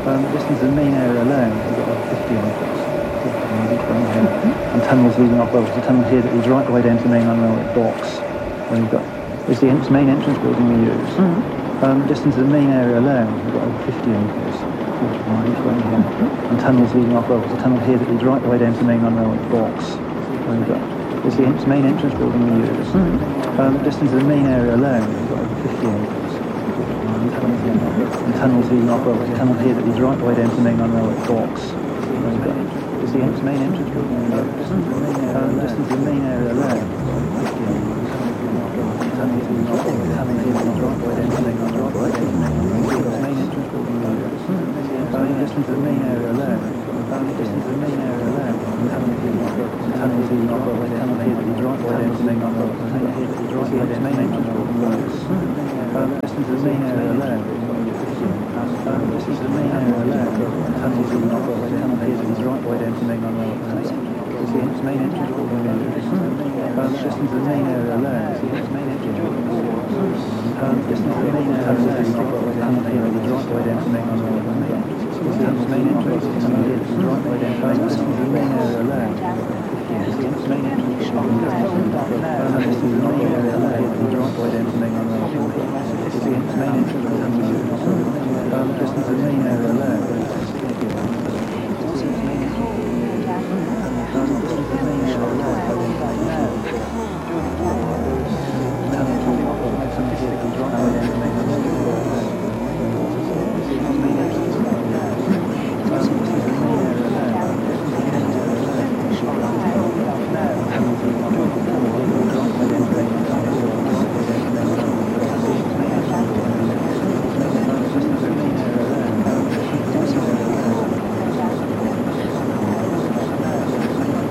Distance to the main area alone, we've got over 50 on foot. And tunnels leading off, well, there's a tunnel here that leads right the way down to the main line railway docks. Where we've got, it's the main entrance building we use. Distance to the main area alone, we've got over 50 acres. And tunnels leading off, well, there's a tunnel here that leads right the way down to the main line railway docks. Where we've got, it's the main entrance building we use. Distance to the main area alone, we've got over 50 acres. And tunnels leading off, well, there's a tunnel here that leads right the way down to the main line railway docks. It's the main entrance building we use. Distance to the main area alone, 50 acres. Tunnels leading off, well, the tunnel here that leads right the way down to the main line railway docks. Main entrance building we use. Distance to the main area alone. Distance to the main area alone. Tunnels leading off, well, the tunnel here that leads right the way down to the main line railway docks. Main entrance building we use. Distance to the main area alone. Distance to the main area alone. Tunnels leading off, well, the tunnel here that leads right the way down to the main line railway docks. Main entrance building we use. Distance to the main area alone. Main entrance building we use. Distance to the main area alone. Tunnel here that leads right the way down to the main line railway docks. Main entrance building we use. Right the way down to the main area alone. Main entrance building we use. Distance to the main area alone. Right the way down to the main line railway docks. Main entrance building we use. Distance to the main area alone.